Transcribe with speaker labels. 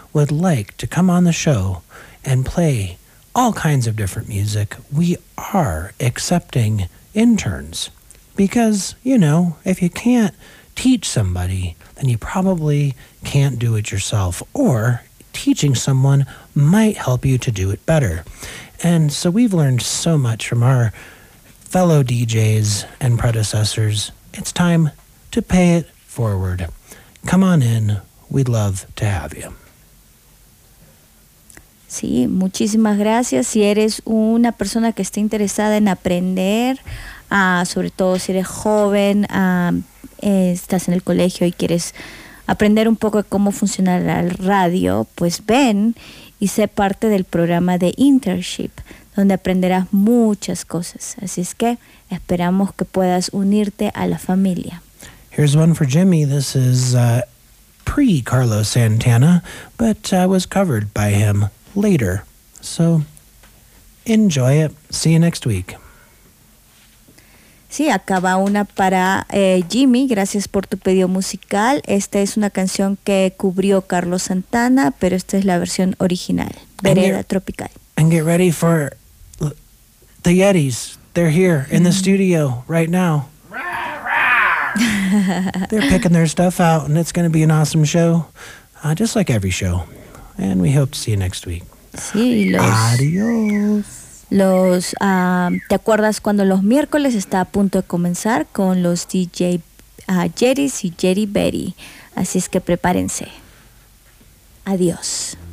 Speaker 1: would like to come on the show and play all kinds of different music, we are accepting interns. Because, if you can't teach somebody, then you probably can't do it yourself, or teaching someone might help you to do it better. And so we've learned so much from our fellow DJs and predecessors. It's time to pay it forward. Come on in. We'd love to have you.
Speaker 2: Sí, muchísimas gracias. Si eres una persona que está interesada en aprender, sobre todo si eres joven, estás en el colegio y quieres aprender un poco de cómo funciona la radio, pues ven y sé parte del programa de internship, donde aprenderás muchas cosas. Así es que esperamos que puedas unirte a la familia.
Speaker 1: Here's one for Jimmy. This is pre-Carlos Santana, but was covered by him later. So enjoy it. See you next week.
Speaker 2: Sí, acaba una para Jimmy. Gracias por tu pedido musical. Esta es una canción que cubrió Carlos Santana, pero esta es la versión original, Vereda Tropical.
Speaker 1: And get ready for the Yetis. They're here in the studio right now. They're picking their stuff out, and it's going to be an awesome show, just like every show. And we hope to see you next week.
Speaker 2: Sí,
Speaker 1: Adiós.
Speaker 2: ¿Te acuerdas cuando los miércoles está a punto de comenzar con los DJ Jeris y Jerry Berry? Así es que prepárense. Adiós.